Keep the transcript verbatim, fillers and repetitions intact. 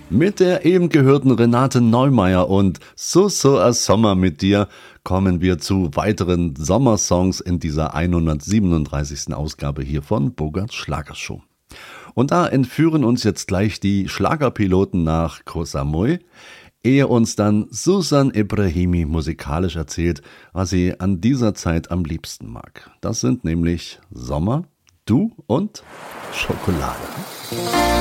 Mit der eben gehörten Renate Neumeier und So So a Sommer mit dir kommen wir zu weiteren Sommersongs in dieser hundertsiebenunddreißigsten Ausgabe hier von Bogarts Schlagershow. Und da entführen uns jetzt gleich die Schlagerpiloten nach Koh Samui, ehe uns dann Susan Ibrahimi musikalisch erzählt, was sie an dieser Zeit am liebsten mag. Das sind nämlich Sommer, Du und Schokolade.